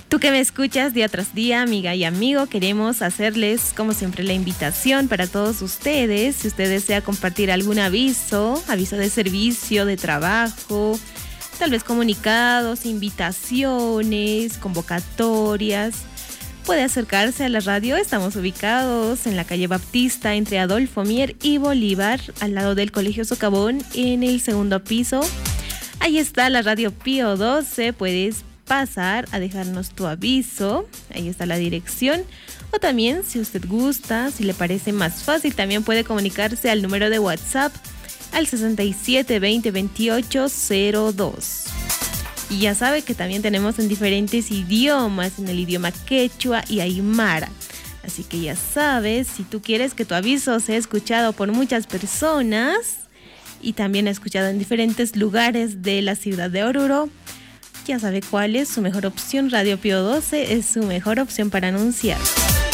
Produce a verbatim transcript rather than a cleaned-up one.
Tú que me escuchas día tras día, amiga y amigo, queremos hacerles, como siempre, la invitación para todos ustedes. Si usted desea compartir algún aviso, aviso de servicio, de trabajo, tal vez comunicados, invitaciones, convocatorias, puede acercarse a la radio. Estamos ubicados en la calle Baptista, entre Adolfo Mier y Bolívar, al lado del Colegio Socavón, en el segundo piso. Ahí está la radio Pío doce, puedes pasar a dejarnos tu aviso, ahí está la dirección, o también si usted gusta, si le parece más fácil, también puede comunicarse al número de WhatsApp al sesenta y siete veinte veintiocho cero dos. Y ya sabe que también tenemos en diferentes idiomas, en el idioma quechua y aymara. Así que ya sabes, si tú quieres que tu aviso sea escuchado por muchas personas y también escuchado en diferentes lugares de la ciudad de Oruro, ya sabe cuál es su mejor opción. Radio Pío doce es su mejor opción para anunciar.